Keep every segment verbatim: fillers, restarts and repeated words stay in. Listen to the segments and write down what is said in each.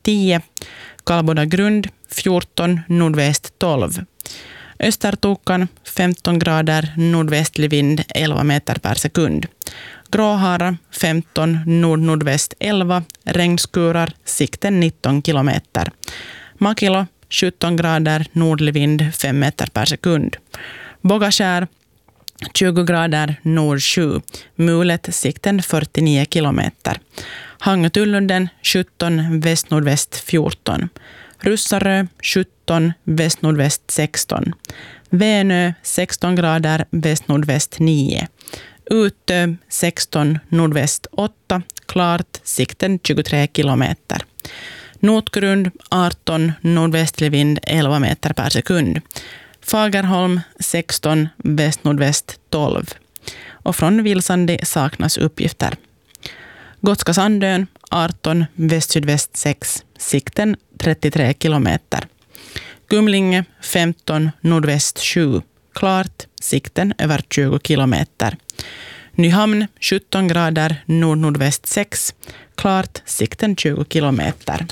tio, Kallboda grund fjorton, nordväst tolv. Östertokan femton grader, nordvästlig vind elva meter per sekund. Gråhara femton, nord-nordväst elva, regnskurar, sikten nitton kilometer. Makilo sjutton grader, nordlig vind fem meter per sekund. Bogaskär tjugo grader, nord sju, mulet sikten fyrtionio kilometer. Hangtullunden sjutton, väst-nordväst fjorton. Russarö sjutton, väst-nordväst sexton. Vänö sexton grader, väst-nordväst nio. Utö sexton, nordväst åtta, klart, sikten tjugotre kilometer. Notgrund arton, nordvästlig vind elva meter per sekund. Fagerholm sexton, väst-nordväst tolv. Och från Vilsandi saknas uppgifter. Gotska Sandön arton, väst-sydväst sex, sikten trettiotre kilometer. Gumlinge femton, nordväst sju, klart, sikten över tjugo kilometer. Nyhamn sjutton grader, nord-nordväst sex, klart, sikten tjugo kilometer.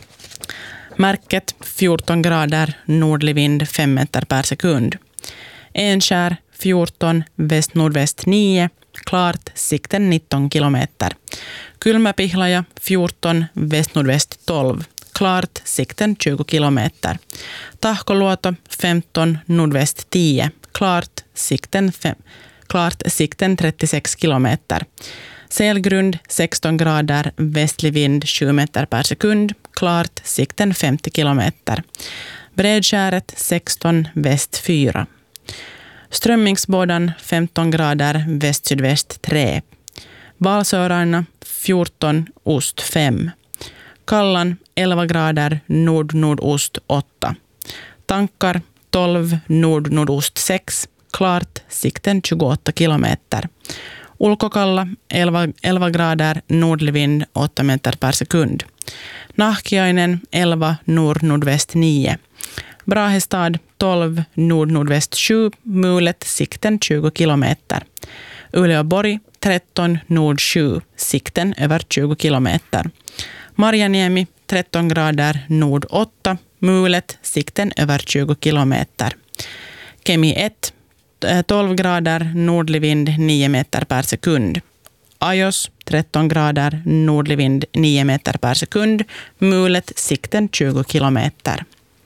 Märket fjorton grader, nordlig vind fem meter per sekund. Enskär fjorton, väst-nordväst nio, klart, sikten nitton kilometer. Kylmäpihlaja fjorton, väst-nordväst tolv, klart, sikten tjugo kilometer. Tahkoluoto femton, nordväst tio, klart, sikten fem, klart, sikten trettiosex kilometer. Selgrund sexton grader, västlig vind sju meter per sekund, klart, sikten femtio kilometer. Bredskäret sexton, väst fyra. Strömmingsbådan femton grader, väst-sydväst tre. Balsörarna fjorton, ost fem. Kallan elva grader, nord-nordost åtta. Tankar tolv, nord-nordost sex, klart, sikten tjugoåtta kilometer. Ulkokalla elva, elva grader, nordlig vind åtta meter per sekund. Nahkiainen elva, nord-nordväst nio. Brahestad tolv, nord-nordväst sju, mulet, sikten tjugo kilometer. Uleåborg tretton, nord sju, sikten över tjugo kilometer. Marjaniemi tretton grader, nord åtta, mulet, sikten över tjugo kilometer. Kemi ett, tolv grader, nordlig vind nio meter per sekund. Ajos tretton grader, nordlig vind nio meter per sekund, mulet, sikten tjugo kilometer.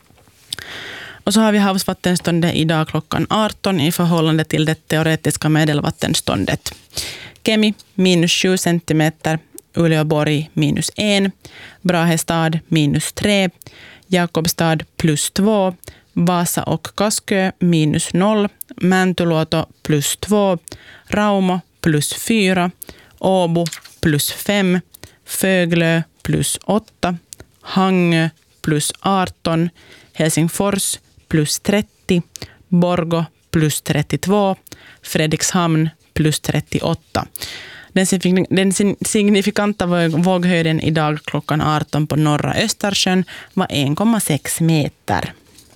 Och så har vi havsvattenståndet idag klockan arton i förhållande till det teoretiska medelvattenståndet. Kemi minus sju centimeter, Uleåborg minus en, Brahestad minus tre, Jakobstad plus två, Vasa och Kaskö minus noll, Mäntyluoto plus två, Raumo plus fyra, Åbo plus fem, Föglö plus åtta, Hangö plus arton, Helsingfors plus trettio, Borgo plus trettiotvå, Fredrikshamn plus trettioåtta. Den signifikanta våghöjden idag klockan arton på norra Östersjön var en komma sex meter.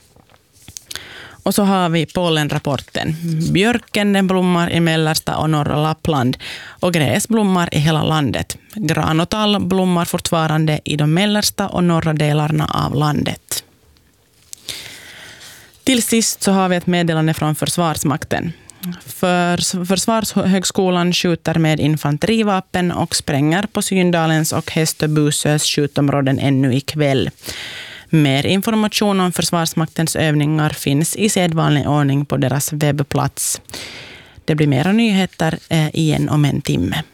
Och så har vi pollenrapporten. Björken den blommar i mellersta och norra Lappland och gräs blommar i hela landet. Gran och tall blommar fortfarande i de mellersta och norra delarna av landet. Till sist så har vi ett meddelande från Försvarsmakten. För Försvarshögskolan skjuter med infanterivapen och spränger på Syndalens och Hästöbusös skjutområden ännu ikväll. Mer information om Försvarsmaktens övningar finns i sedvanlig ordning på deras webbplats. Det blir mera nyheter igen om en timme.